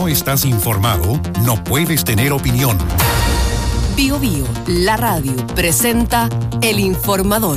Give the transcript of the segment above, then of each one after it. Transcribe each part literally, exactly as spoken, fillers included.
no estás informado, no puedes tener opinión. Bio Bio, la radio, presenta El Informador.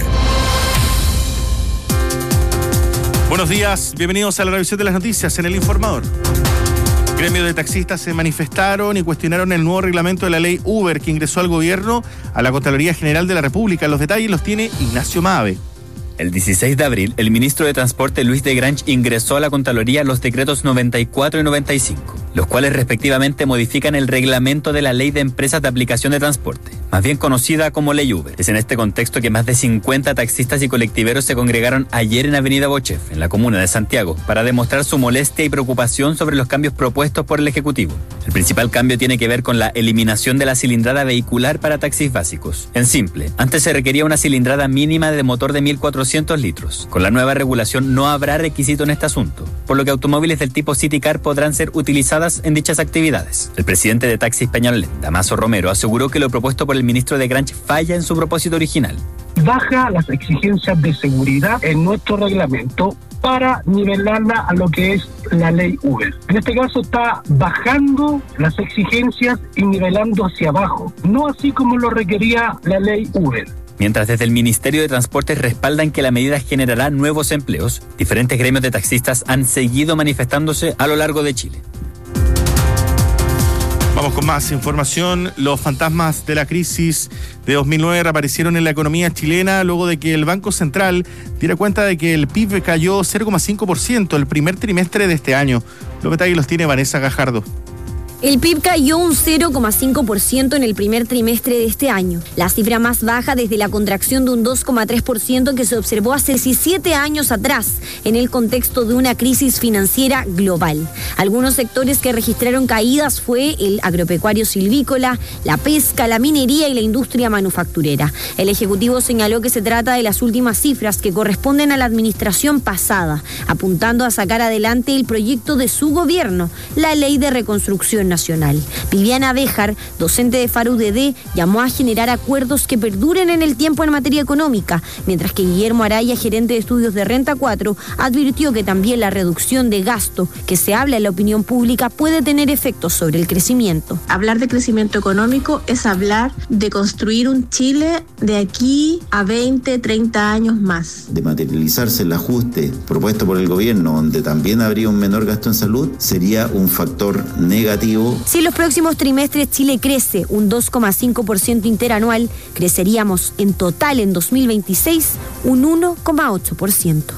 Buenos días, bienvenidos a la revisión de las noticias en El Informador. Gremios de taxistas se manifestaron y cuestionaron el nuevo reglamento de la ley Uber que ingresó al gobierno a la Contraloría General de la República. Los detalles los tiene Ignacio Mabe. El dieciséis de abril, el ministro de Transporte Luis de Grange ingresó a la Contraloría los decretos noventa y cuatro y noventa y cinco, los cuales respectivamente modifican el reglamento de la Ley de Empresas de Aplicación de Transporte, más bien conocida como Ley Uber. Es en este contexto que más de cincuenta taxistas y colectiveros se congregaron ayer en Avenida Bochef, en la comuna de Santiago, para demostrar su molestia y preocupación sobre los cambios propuestos por el Ejecutivo. El principal cambio tiene que ver con la eliminación de la cilindrada vehicular para taxis básicos. En simple, antes se requería una cilindrada mínima de motor de mil cuatrocientos litros. Con la nueva regulación no habrá requisito en este asunto, por lo que automóviles del tipo City Car podrán ser utilizadas en dichas actividades. El presidente de Taxis Peñalolén, Damaso Romero, aseguró que lo propuesto por el ministro de Grange falla en su propósito original. Baja las exigencias de seguridad en nuestro reglamento para nivelarla a lo que es la ley Uber. En este caso está bajando las exigencias y nivelando hacia abajo, no así como lo requería la ley Uber. Mientras desde el Ministerio de Transportes respaldan que la medida generará nuevos empleos, diferentes gremios de taxistas han seguido manifestándose a lo largo de Chile. Vamos con más información. Los fantasmas de la crisis de dos mil nueve reaparecieron en la economía chilena luego de que el Banco Central diera cuenta de que el P I B cayó cero coma cinco por ciento el primer trimestre de este año. Los detalles los tiene Vanessa Gajardo. El P I B cayó un cero coma cinco por ciento en el primer trimestre de este año, la cifra más baja desde la contracción de un dos coma tres por ciento que se observó hace diecisiete años atrás, en el contexto de una crisis financiera global. Algunos sectores que registraron caídas fue el agropecuario silvícola, la pesca, la minería y la industria manufacturera. El Ejecutivo señaló que se trata de las últimas cifras que corresponden a la administración pasada, apuntando a sacar adelante el proyecto de su gobierno, la Ley de Reconstrucción Nacional. Viviana Béjar, docente de FAR U D D, llamó a generar acuerdos que perduren en el tiempo en materia económica, mientras que Guillermo Araya, gerente de estudios de Renta cuatro, advirtió que también la reducción de gasto que se habla en la opinión pública puede tener efectos sobre el crecimiento. Hablar de crecimiento económico es hablar de construir un Chile de aquí a veinte, treinta años más. De materializarse el ajuste propuesto por el gobierno, donde también habría un menor gasto en salud, sería un factor negativo. Si en los próximos trimestres Chile crece un dos coma cinco por ciento interanual, creceríamos en total en dos mil veintiséis un uno coma ocho por ciento.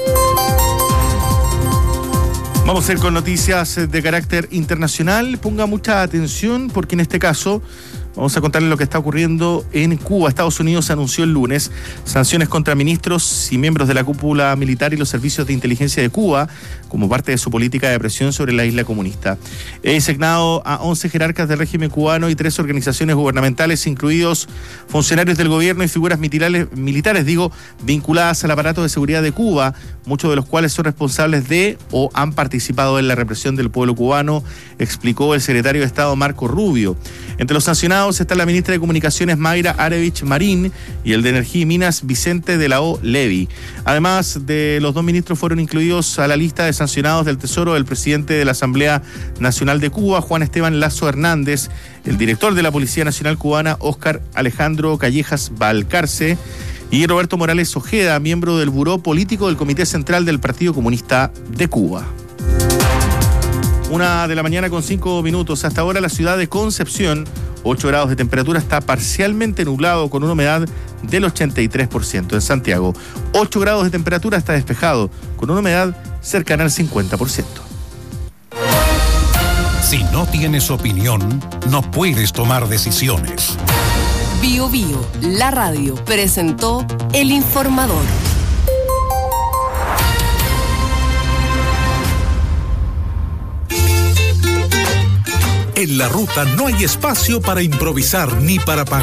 Vamos a ir con noticias de carácter internacional. Ponga mucha atención porque en este caso vamos a contarles lo que está ocurriendo en Cuba. Estados Unidos anunció el lunes sanciones contra ministros y miembros de la cúpula militar y los servicios de inteligencia de Cuba como parte de su política de presión sobre la isla comunista. He designado a once jerarcas del régimen cubano y tres organizaciones gubernamentales, incluidos funcionarios del gobierno y figuras militares, militares, digo, vinculadas al aparato de seguridad de Cuba, muchos de los cuales son responsables de o han participado en la represión del pueblo cubano, explicó el secretario de Estado Marco Rubio. Entre los sancionados está la ministra de Comunicaciones Mayra Arevich Marín y el de Energía y Minas Vicente de la O Levy. Además de los dos ministros fueron incluidos a la lista de sancionados del Tesoro el presidente de la Asamblea Nacional de Cuba, Juan Esteban Lazo Hernández, el director de la Policía Nacional Cubana, Óscar Alejandro Callejas Balcarce, y Roberto Morales Ojeda, miembro del Buró Político del Comité Central del Partido Comunista de Cuba. Una de la mañana con cinco minutos. Hasta ahora la ciudad de Concepción, ocho grados de temperatura, está parcialmente nublado con una humedad del ochenta y tres por ciento. En Santiago, ocho grados de temperatura, está despejado con una humedad cercana al cincuenta por ciento. Si no tienes opinión, no puedes tomar decisiones. Bio Bio, la radio, presentó El Informador. En la ruta no hay espacio para improvisar ni para pagar.